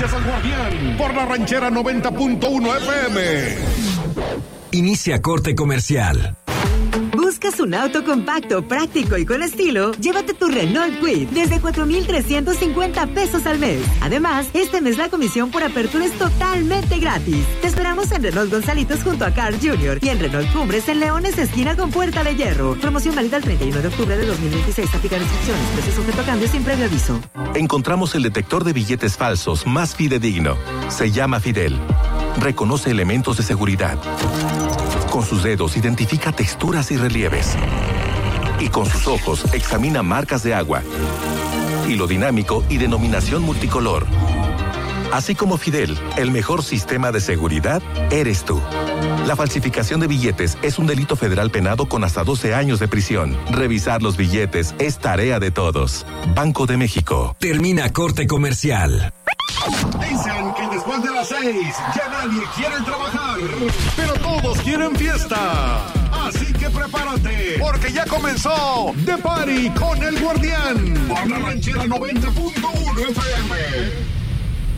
Escuchas al Guardián por la Ranchera 90.1 FM. Inicia corte comercial. ¿Buscas un auto compacto, práctico y con estilo? Llévate tu Renault Kwid desde 4,350 pesos al mes. Además, este mes la comisión por apertura es totalmente gratis. Te esperamos en Renault Gonzalitos junto a Carl Jr. y en Renault Cumbres en Leones, esquina con Puerta de Hierro. Promoción válida el 31 de octubre de 2026. Aplica restricciones. Precio sujeto a cambio sin previo aviso. Encontramos el detector de billetes falsos más fidedigno. Se llama Fidel. Reconoce elementos de seguridad. Con sus dedos identifica texturas y relieves. Y con sus ojos examina marcas de agua. Hilo dinámico y denominación multicolor. Así como Fidel, el mejor sistema de seguridad eres tú. La falsificación de billetes es un delito federal penado con hasta 12 años de prisión. Revisar los billetes es tarea de todos. Banco de México. Termina corte comercial. Dicen que después de las 6 ya nadie quiere trabajar, pero todos quieren fiesta. Así que prepárate, porque ya comenzó The Party con el Guardián por la Ranchera 90.1 FM.